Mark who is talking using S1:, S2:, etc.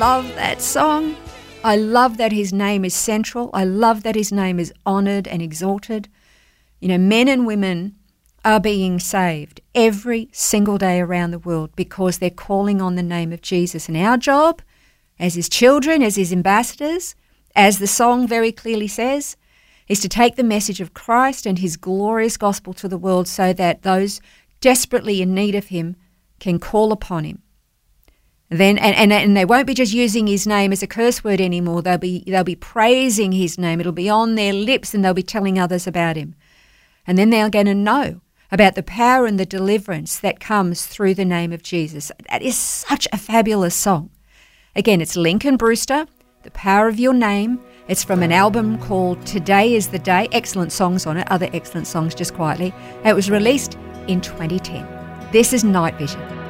S1: love that song. I love that his name is central. I love that his name is honoured and exalted. You know, men and women are being saved every single day around the world because they're calling on the name of Jesus. And our job as his children, as his ambassadors, as the song very clearly says, is to take the message of Christ and his glorious gospel to the world so that those desperately in need of him can call upon him. Then and they won't be just using his name as a curse word anymore. They'll be praising his name. It'll be on their lips and they'll be telling others about him. And then they're going to know about the power and the deliverance that comes through the name of Jesus. That is such a fabulous song. Again, it's Lincoln Brewster, The Power of Your Name. It's from an album called Today is the Day. Excellent songs on it, other excellent songs, just quietly. It was released in 2010. This is Night Vision.